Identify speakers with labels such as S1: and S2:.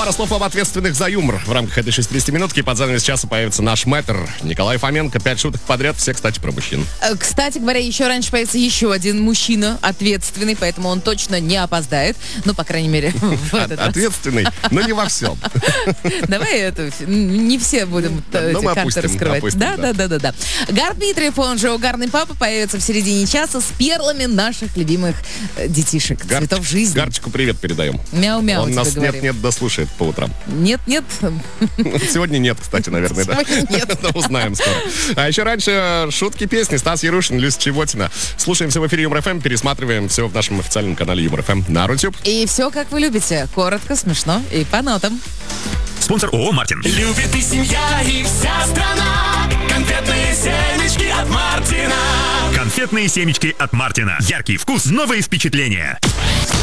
S1: Пара слов об ответственных за юмор. В рамках этой 60-минутки под занавес часа появится наш мэтр Николай Фоменко. 5 шуток подряд, все, кстати, про мужчин.
S2: Кстати говоря, еще раньше появится еще один мужчина ответственный, поэтому он точно не опоздает. Ну, по крайней мере, в этот раз.
S1: Ответственный, но не во всем.
S2: Давай это, не все будем эти карты раскрывать. Да. Гар Дмитриев, он же Угарный Папа, появится в середине часа с перлами наших любимых детишек, цветов жизни.
S1: Гарчику привет передаем.
S2: Мяу-мяу.
S1: Он нас нет-нет дослушает по утрам.
S2: Нет-нет.
S1: Сегодня нет, кстати, наверное, да?
S2: Нет.
S1: Узнаем скоро. А еще раньше шутки, песни. Стас Ярушин, Люся Чеботина. Слушаем все в эфире Юмор ФМ, пересматриваем все в нашем официальном канале Юмор ФМ на Рутюб.
S2: И все, как вы любите. Коротко, смешно и по нотам.
S3: Спонсор ООО «Мартин».
S4: Любит и семья, и вся страна. Конфетные семечки от Мартина.
S3: Конфетные семечки от Мартина. Яркий вкус, новые впечатления.